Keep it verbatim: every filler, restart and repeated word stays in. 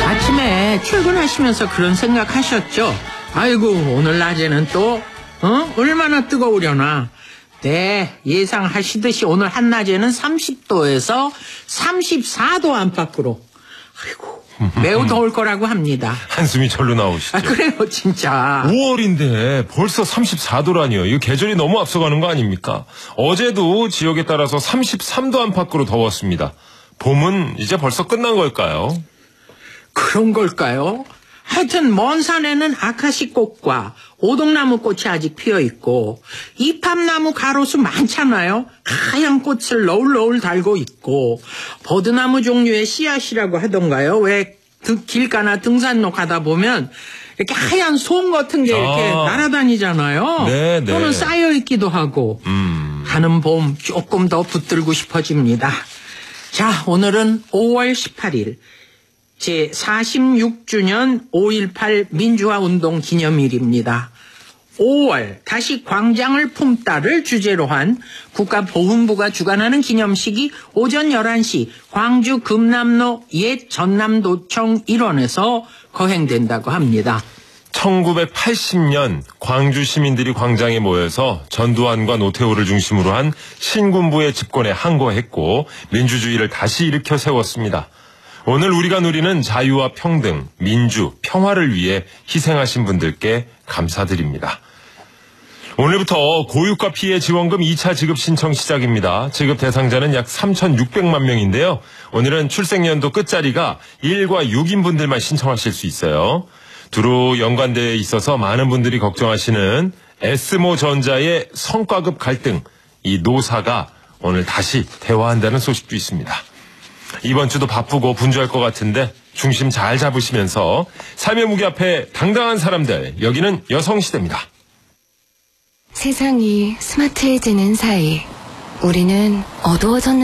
아침에 출근하시면서 그런 생각하셨죠? 아이고, 오늘 낮에는 또 어? 얼마나 뜨거우려나. 네, 예상하시듯이 오늘 한낮에는 삼십 도에서 삼십사 도 안팎으로. 아이고, 매우 더울 거라고 합니다. 한숨이 절로 나오시죠. 아, 그래요, 진짜. 오월인데 벌써 삼십사 도라니요. 이거 계절이 너무 앞서가는 거 아닙니까? 어제도 지역에 따라서 삼십삼 도 안팎으로 더웠습니다. 봄은 이제 벌써 끝난 걸까요? 그런 걸까요? 하여튼 먼 산에는 아카시 꽃과 오동나무 꽃이 아직 피어있고 이팝나무 가로수 많잖아요. 하얀 꽃을 너울너울 달고 있고 버드나무 종류의 씨앗이라고 하던가요. 왜 길가나 등산로 가다 보면 이렇게 하얀 솜 같은 게 이렇게 아. 날아다니잖아요. 네, 네. 또는 쌓여있기도 하고 음. 가는 봄 조금 더 붙들고 싶어집니다. 자, 오늘은 오월 십팔일 제사십육 주년 오일팔 민주화운동 기념일입니다. 오월 다시 광장을 품다를 주제로 한 국가보훈부가 주관하는 기념식이 오전 열한 시 광주 금남로 옛 전남도청 일원에서 거행된다고 합니다. 천구백팔십 년 광주 시민들이 광장에 모여서 전두환과 노태우를 중심으로 한 신군부의 집권에 항거했고 민주주의를 다시 일으켜 세웠습니다. 오늘 우리가 누리는 자유와 평등, 민주, 평화를 위해 희생하신 분들께 감사드립니다. 오늘부터 고유가 피해 지원금 이 차 지급 신청 시작입니다. 지급 대상자는 약 삼천육백만 명인데요. 오늘은 출생연도 끝자리가 일과 육인 분들만 신청하실 수 있어요. 두루 연관되어 있어서 많은 분들이 걱정하시는 에스모전자의 성과급 갈등, 이 노사가 오늘 다시 대화한다는 소식도 있습니다. 이번 주도 바쁘고 분주할 것 같은데 중심 잘 잡으시면서 삶의 무게 앞에 당당한 사람들, 여기는 여성시대입니다. 세상이 스마트해지는 사이 우리는 어두워졌는